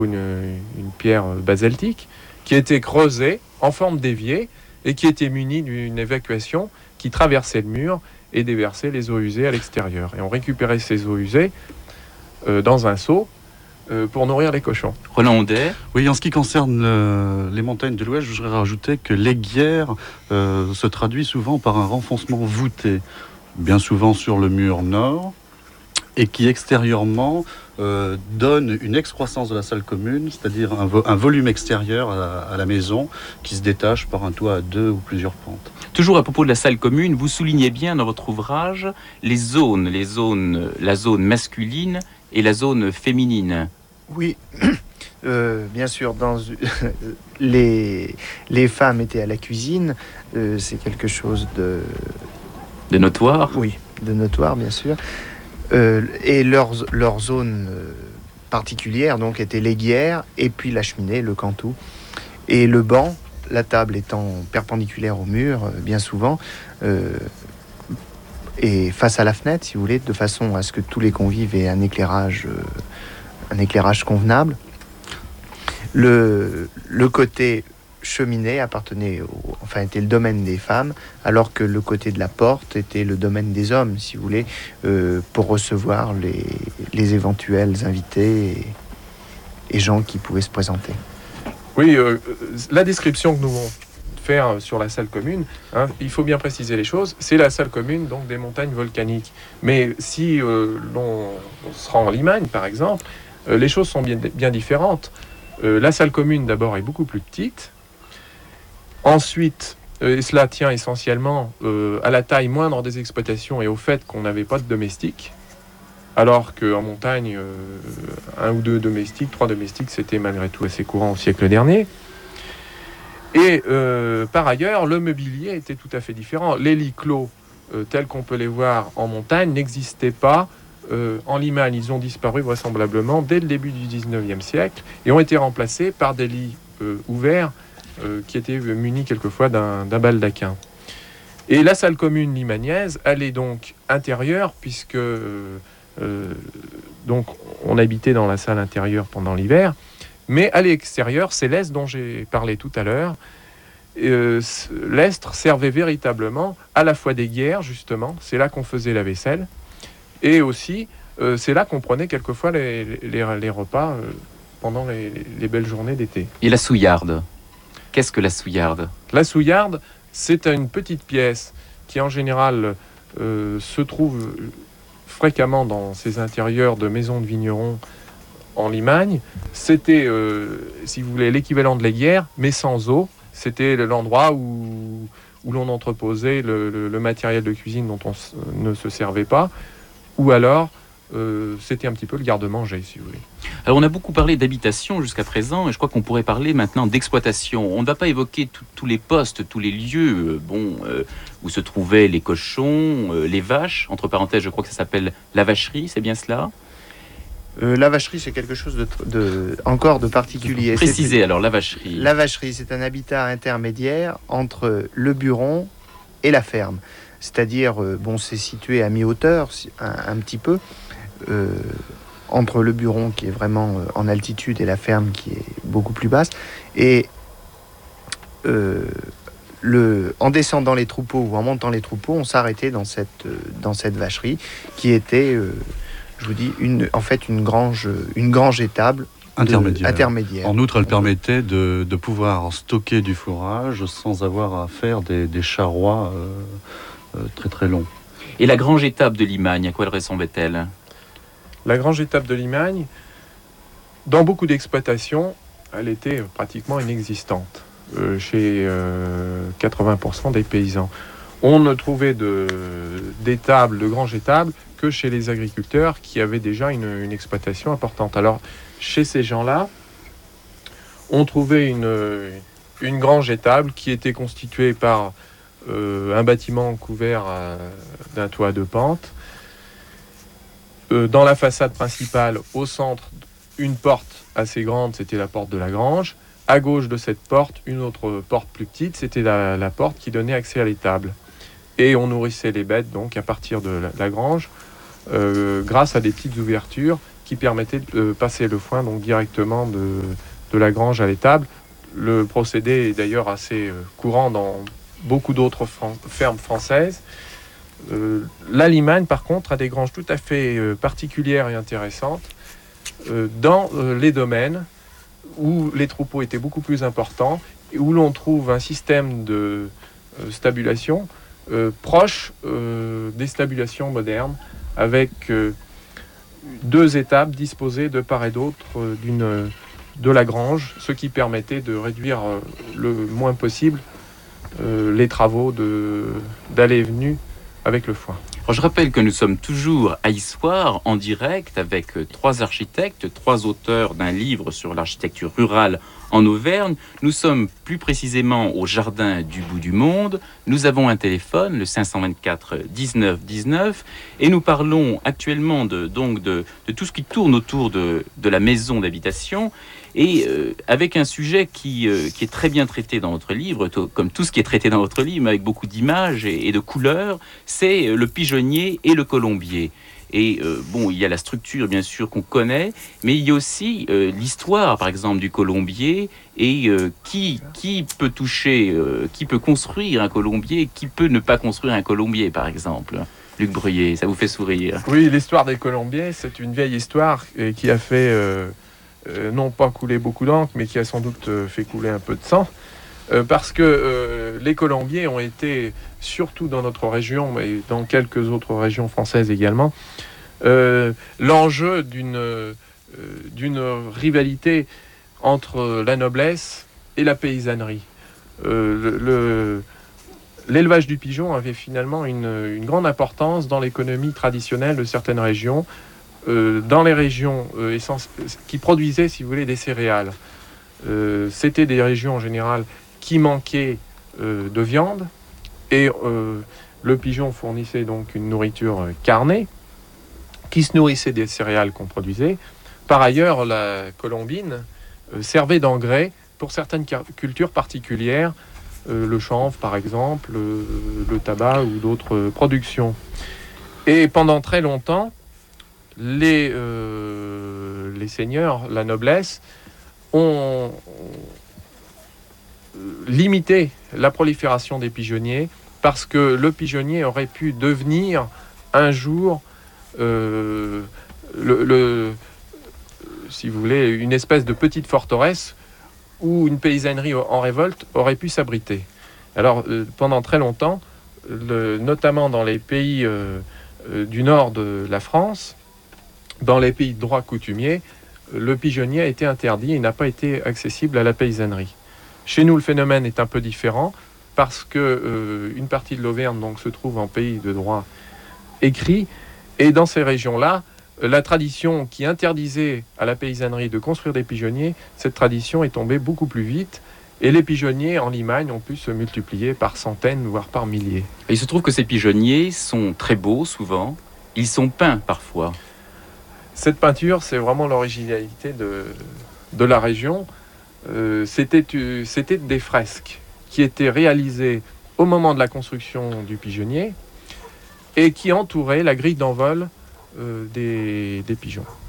une pierre basaltique qui était creusée en forme d'évier et qui était munie d'une évacuation qui traversait le mur et déversait les eaux usées à l'extérieur. Et on récupérait ces eaux usées dans un seau pour nourrir les cochons. Roland Houdet. Oui, en ce qui concerne les montagnes de l'Ouest, je voudrais rajouter que l'aiguière se traduit souvent par un renfoncement voûté, bien souvent sur le mur nord, et qui extérieurement donne une excroissance de la salle commune, c'est-à-dire un volume extérieur à la maison qui se détache par un toit à 2 ou plusieurs pentes. Toujours à propos de la salle commune, vous soulignez bien dans votre ouvrage la zone masculine et la zone féminine. Oui, bien sûr, les femmes étaient à la cuisine, c'est quelque chose de notoire. Oui, de notoire, bien sûr. Et leur zone particulière donc était l'aiguière et puis la cheminée, le cantou. Et le banc, la table étant perpendiculaire au mur, bien souvent, et face à la fenêtre, si vous voulez, de façon à ce que tous les convives aient un éclairage convenable. Le côté cheminée était le domaine des femmes, alors que le côté de la porte était le domaine des hommes, si vous voulez, pour recevoir les éventuels invités et gens qui pouvaient se présenter. Oui, la description que nous vont faire sur la salle commune, il faut bien préciser les choses, c'est la salle commune donc des montagnes volcaniques. Mais si l'on se rend en Limagne, par exemple, les choses sont bien différentes. La salle commune, d'abord, est beaucoup plus petite. Ensuite, et cela tient essentiellement à la taille moindre des exploitations et au fait qu'on n'avait pas de domestiques, alors qu'en montagne, 1 ou 2 domestiques, 3 domestiques, c'était malgré tout assez courant au siècle dernier. Et par ailleurs, le mobilier était tout à fait différent. Les lits clos, tels qu'on peut les voir en montagne, n'existaient pas en Limagne. Ils ont disparu vraisemblablement dès le début du 19e siècle et ont été remplacés par des lits ouverts qui étaient munis quelquefois d'un baldaquin. Et la salle commune limagnaise, elle est donc intérieure, puisque donc on habitait dans la salle intérieure pendant l'hiver, mais à l'extérieur, c'est l'est dont j'ai parlé tout à l'heure. L'estre servait véritablement à la fois d'aiguière, justement, c'est là qu'on faisait la vaisselle, et aussi c'est là qu'on prenait quelquefois les repas pendant les belles journées d'été. Et la souillarde. Qu'est-ce que la souillarde ? La souillarde, c'est une petite pièce qui en général se trouve fréquemment dans ces intérieurs de maisons de vignerons en Limagne. C'était, si vous voulez, l'équivalent de l'aiguière, mais sans eau. C'était l'endroit où l'on entreposait le matériel de cuisine dont on ne se servait pas, ou alors c'était un petit peu le garde-manger, si vous voulez. Alors on a beaucoup parlé d'habitation jusqu'à présent, et je crois qu'on pourrait parler maintenant d'exploitation. On ne va pas évoquer tous les postes, tous les lieux où se trouvaient les cochons, les vaches. Entre parenthèses, je crois que ça s'appelle la vacherie, c'est bien cela ? La vacherie, c'est quelque chose encore de particulier. Précisez alors la vacherie. La vacherie, c'est un habitat intermédiaire entre le buron et la ferme. C'est-à-dire, c'est situé à mi-hauteur, un petit peu, entre le buron qui est vraiment en altitude et la ferme qui est beaucoup plus basse. Et en descendant les troupeaux ou en montant les troupeaux, on s'arrêtait dans cette vacherie qui était, je vous dis, une grange étable intermédiaire. En outre, elle permettait de pouvoir stocker du fourrage sans avoir à faire des charrois très très longs. Et la grange étape de Limagne, à quoi elle ressemblait-elle ? La grange étape de Limagne, dans beaucoup d'exploitations, elle était pratiquement inexistante chez 80% des paysans. On ne trouvait d'étables, de granges étables, que chez les agriculteurs qui avaient déjà une exploitation importante. Alors, chez ces gens-là, on trouvait une grange étable qui était constituée par un bâtiment couvert d'un toit à 2 pentes. Dans la façade principale, au centre, une porte assez grande, c'était la porte de la grange. À gauche de cette porte, une autre porte plus petite, c'était la porte qui donnait accès à l'étable. Et on nourrissait les bêtes donc à partir de la grange, grâce à des petites ouvertures qui permettait de passer le foin donc directement de la grange à l'étable. Le procédé est d'ailleurs assez courant dans beaucoup d'autres fermes françaises. La Limagne, par contre, a des granges tout à fait particulières et intéressantes dans les domaines où les troupeaux étaient beaucoup plus importants et où l'on trouve un système de stabulation proche des stabulations modernes, avec 2 étables disposées de part et d'autre de la grange, ce qui permettait de réduire le moins possible les travaux d'aller et venue avec le foin. Alors, je rappelle que nous sommes toujours à Issoire, en direct, avec 3 architectes, 3 auteurs d'un livre sur l'architecture rurale en Auvergne. Nous sommes plus précisément au jardin du bout du monde. Nous avons un téléphone, le 524 19 19, et nous parlons actuellement de tout ce qui tourne autour de la maison d'habitation, et avec un sujet qui est très bien traité dans votre livre, comme tout ce qui est traité dans votre livre, avec beaucoup d'images et de couleurs, c'est le pigeonnier et le colombier. Et il y a la structure, bien sûr, qu'on connaît, mais il y a aussi l'histoire, par exemple, du colombier, et qui peut toucher, qui peut construire un colombier, qui peut ne pas construire un colombier, par exemple. Luc Bruyé, ça vous fait sourire? Oui, l'histoire des colombiers, c'est une vieille histoire qui a fait, non pas couler beaucoup d'encre, mais qui a sans doute fait couler un peu de sang. Parce que les colombiers ont été, surtout dans notre région, mais dans quelques autres régions françaises également, l'enjeu d'une rivalité entre la noblesse et la paysannerie. L'élevage du pigeon avait finalement une grande importance dans l'économie traditionnelle de certaines régions, dans les régions qui produisaient, si vous voulez, des céréales. C'était des régions en général qui manquaient de viande, et le pigeon fournissait donc une nourriture carnée qui se nourrissait des céréales qu'on produisait. Par ailleurs, la colombine servait d'engrais pour certaines cultures particulières, le chanvre par exemple, le tabac ou d'autres productions. Et pendant très longtemps, les seigneurs, la noblesse, ont limité la prolifération des pigeonniers, parce que le pigeonnier aurait pu devenir un jour si vous voulez, une espèce de petite forteresse où une paysannerie en révolte aurait pu s'abriter. Alors pendant très longtemps, notamment dans les pays du nord de la France, dans les pays de droit coutumier, le pigeonnier a été interdit et n'a pas été accessible à la paysannerie. Chez nous, le phénomène est un peu différent, parce que une partie de l'Auvergne donc se trouve en pays de droit écrit, et dans ces régions-là, la tradition qui interdisait à la paysannerie de construire des pigeonniers, cette tradition est tombée beaucoup plus vite, et les pigeonniers en Limagne ont pu se multiplier par centaines, voire par milliers. Et il se trouve que ces pigeonniers sont très beaux souvent, ils sont peints parfois. Cette peinture, c'est vraiment l'originalité de la région. C'était des fresques qui étaient réalisées au moment de la construction du pigeonnier et qui entouraient la grille d'envol des pigeons.